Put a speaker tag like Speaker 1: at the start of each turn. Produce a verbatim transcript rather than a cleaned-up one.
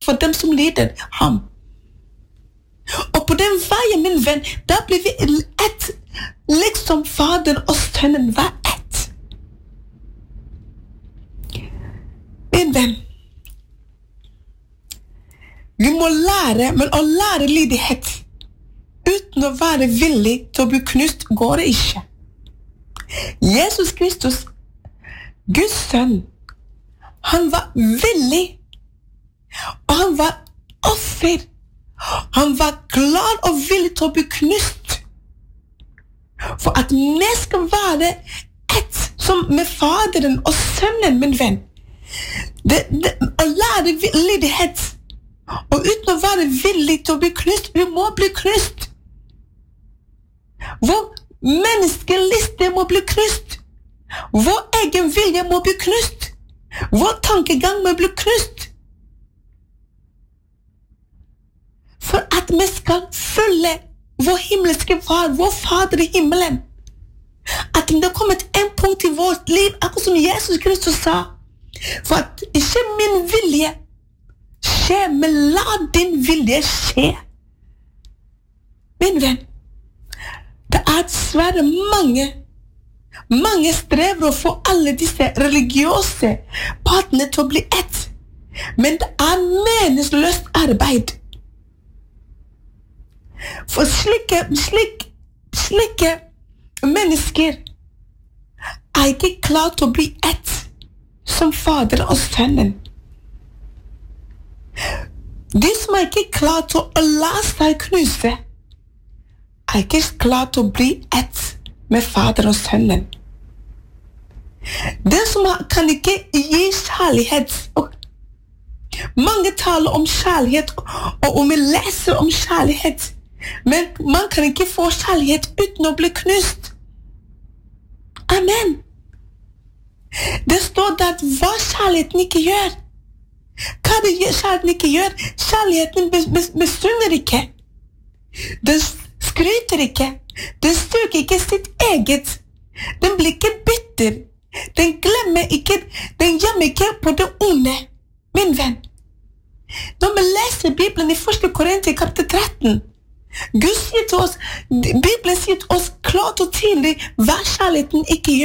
Speaker 1: for dem som lider ham. Og på den veien, min venn, da blir vi ett, liksom faderen og sønnen var ett. Min venn, vi må lære, men å lære lydighet uten å være villig til å bli knust går det ikke. Jesus Kristus, Guds sønn, han var villig, og han var offer. Han var glad og villig til å bli knust. For at vi skal være ett som med faderen og sønnen, min venn. Det, det, å lære lydighet, og uten å være villig til å bli knust, vi må bli knust. Vår menneskeliste må bli knust. Vår egen vilje må bli knust. Vår tankegang må bli knust. For at vi skal følge vår himmelske far, vår fader i himmelen. At det har kommet en punkt i vårt liv, akkurat som Jesus Kristus sa. For at ikke min vilje skje, men la din vilje skje. Min venn, det er dessverre mange, mange strever å få alle disse religiøse partene til å bli ett. Men det er meningsløst arbeid. For slike, slike, slike mennesker er ikke klar til å bli ett som fader og sønnen. De som er ikke klar til å la seg knuse, er ikke klar til å bli ett med fader og sønnen. De som kan ikke gi kjærlighet, og mange taler om kjærlighet, og om vi leser om kjærlighet, men man kan ikke få kjærlighet uten å bli knust. Amen. Det står der at hva kjærligheten ikke gjør. Hva det kjærligheten ikke gjør? Kjærligheten besunner ikke. Den skryter ikke. Den søker ikke sitt eget. Den blir ikke bitter. Den glemmer ikke, den gjemmer ikke på det onde, min venn. Når vi leser Bibelen i første Korinter kapittel tretten, Gud sier til oss, Bibelen sier til oss klart og tydelig hva kjærligheten ikke gjør.